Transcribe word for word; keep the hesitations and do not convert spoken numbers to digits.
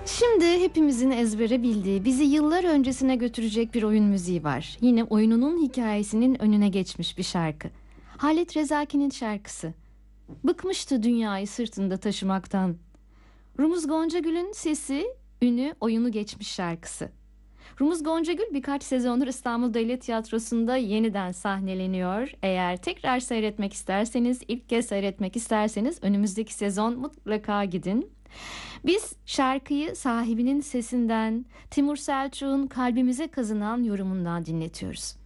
Şimdi hepimizin ezbere bildiği, bizi yıllar öncesine götürecek bir oyun müziği var. Yine oyununun hikayesinin önüne geçmiş bir şarkı. Halit Rezaki'nin şarkısı. Bıkmıştı dünyayı sırtında taşımaktan. Rumuz Goncagül'ün sesi, ünü, oyunu geçmiş şarkısı. Rumuz Goncagül birkaç sezondur İstanbul Devlet Tiyatrosu'nda yeniden sahneleniyor. Eğer tekrar seyretmek isterseniz, ilk kez seyretmek isterseniz önümüzdeki sezon mutlaka gidin. Biz şarkıyı sahibinin sesinden, Timur Selçuk'un kalbimize kazınan yorumundan dinletiyoruz.